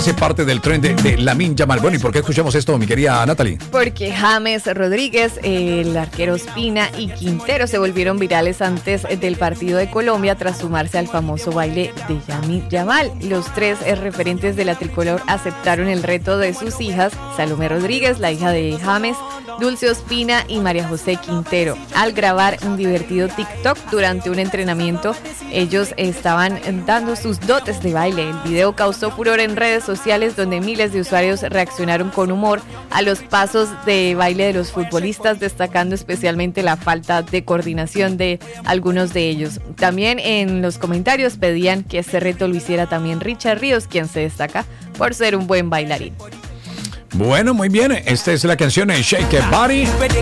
hace parte del tren de Lamine Yamal. Bueno, ¿y por qué escuchamos esto, mi querida Natalie? Porque James Rodríguez, el arquero Ospina y Quintero se volvieron virales antes del partido de Colombia tras sumarse al famoso baile de Lamine Yamal. Los tres referentes de la tricolor aceptaron el reto de sus hijas, Salomé Rodríguez, la hija de James, Dulce Ospina y María José Quintero. Al grabar un divertido TikTok durante un entrenamiento, ellos estaban dando sus dotes de baile. El video causó furor en redes sociales, donde miles de usuarios reaccionaron con humor a los pasos de baile de los futbolistas, destacando especialmente la falta de coordinación de algunos de ellos. También en los comentarios pedían que este reto lo hiciera también Richard Ríos, quien se destaca por ser un buen bailarín. Bueno, muy bien. Esta es la canción Shake It Body.